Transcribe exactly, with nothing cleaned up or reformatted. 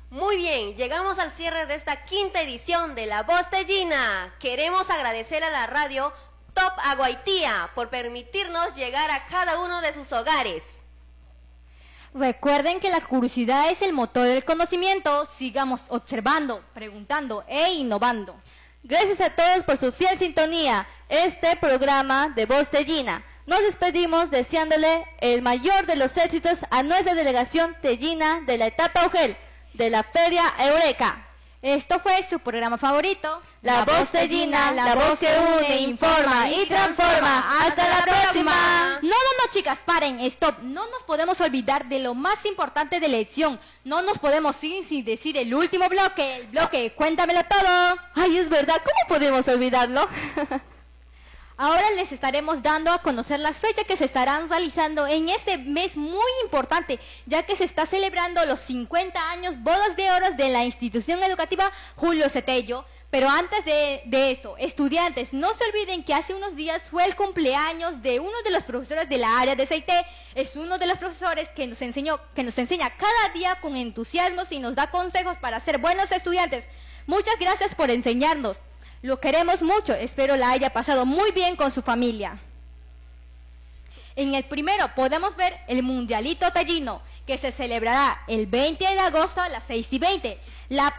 Muy bien, llegamos al cierre de esta quinta edición de La Voz de Gina. Queremos agradecer a la radio Top Aguaitía por permitirnos llegar a cada uno de sus hogares. Recuerden que la curiosidad es el motor del conocimiento. Sigamos observando, preguntando e innovando. Gracias a todos por su fiel sintonía. Este programa de Voz de Gina. Nos despedimos deseándole el mayor de los éxitos a nuestra delegación Tellina de la etapa UGEL de la Feria Eureka. Esto fue su programa favorito, La Voz de Gina, la voz que une, informa y transforma. ¡Hasta la próxima! No, no, no, chicas, paren, stop. No nos podemos olvidar de lo más importante de la edición. No nos podemos ir sin decir el último bloque, el bloque Cuéntamelo Todo. Ay, es verdad, ¿cómo podemos olvidarlo? Ahora les estaremos dando a conocer las fechas que se estarán realizando en este mes muy importante, ya que se está celebrando los cincuenta años Bodas de Oro de la institución educativa Julio Cetello. Pero antes de, de eso, estudiantes, no se olviden que hace unos días fue el cumpleaños de uno de los profesores de la área de C I T. Es uno de los profesores que nos enseñó, que nos enseña cada día con entusiasmo y nos da consejos para ser buenos estudiantes. Muchas gracias por enseñarnos. Lo queremos mucho, espero la haya pasado muy bien con su familia. En el primero podemos ver el Mundialito Tellino, que se celebrará el veinte de agosto a las seis y veinte. La